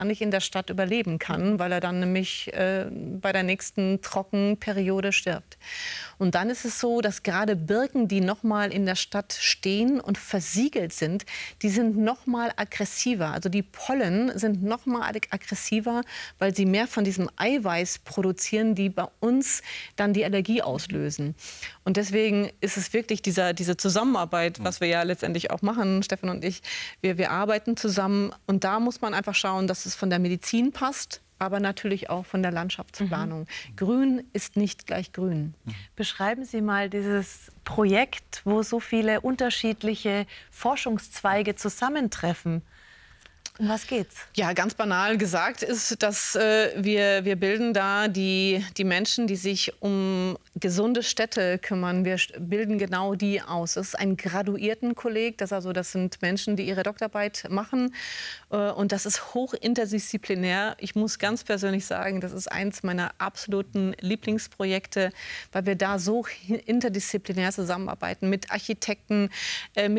nicht in der Stadt überleben kann, weil er dann nämlich bei der nächsten Trockenperiode stirbt. Und dann ist es so, dass gerade Birken, die noch mal in der Stadt stehen und versiegelt sind, die sind noch mal aggressiver. Also die Pollen sind noch mal aggressiver, weil sie mehr von diesem Eiweiß produzieren, die bei uns dann die Allergie auslösen. Und deswegen ist es wirklich diese Zusammenarbeit, was wir ja letztendlich auch machen, Stefan und ich. Wir arbeiten zusammen und da muss man einfach schauen, dass es von der Medizin passt, aber natürlich auch von der Landschaftsplanung. Grün ist nicht gleich grün. Beschreiben Sie mal dieses Projekt, wo so viele unterschiedliche Forschungszweige zusammentreffen. Um was geht's? Ja, ganz banal gesagt ist, dass wir bilden da die Menschen, die sich um gesunde Städte kümmern. Wir bilden genau die aus. Das ist ein Graduiertenkolleg. Das sind Menschen, die ihre Doktorarbeit machen. Und das ist hoch interdisziplinär. Ich muss ganz persönlich sagen, das ist eins meiner absoluten Lieblingsprojekte, weil wir da so interdisziplinär zusammenarbeiten mit Architekten,